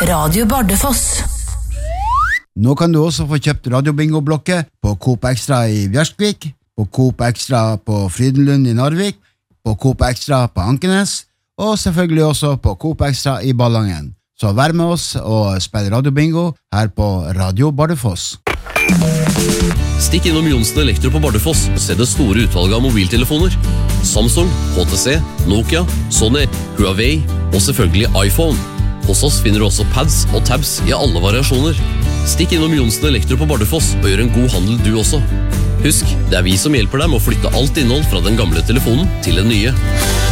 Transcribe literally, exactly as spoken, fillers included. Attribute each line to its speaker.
Speaker 1: Radio Bardufoss.
Speaker 2: Nå kan du også få kjøpt radiobingo-blokke på Coop Extra i Bjørskvik, på Coop Extra på Frydenlund i Narvik, på Coop Extra på Ankenes, og selvfølgelig også på Coop Extra i Ballangen. Så vær med oss og spill radiobingo her på Radio Bardufoss.
Speaker 3: Stikk innom Johnsen Elektro på Bardufoss og se det store utvalget av mobiltelefoner. Samsung, H T C, Nokia, Sony, Huawei og selvfølgelig iPhone. Hos oss finner du også pads og tabs i alle variasjoner. Stikk innom Johnsen Elektro på Bardufoss og gjør en god handel du også. Husk, det er vi som hjelper deg med å flytte alt innhold fra den gamle telefonen til den nye.